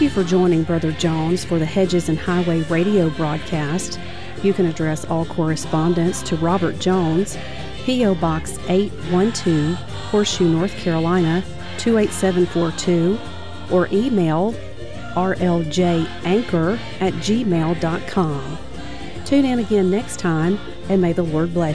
you for joining Brother Jones for the Hedges and Highway radio broadcast. You can address all correspondence to Robert Jones, P.O. Box 812, Horseshoe, North Carolina, 28742, or email rljanchor@gmail.com. Tune in again next time, and may the Lord bless